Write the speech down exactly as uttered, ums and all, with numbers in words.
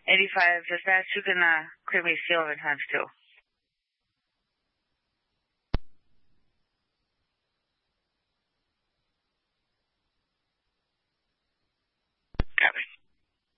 eighty-five dispatch, you can uh, clear me C eleven times two.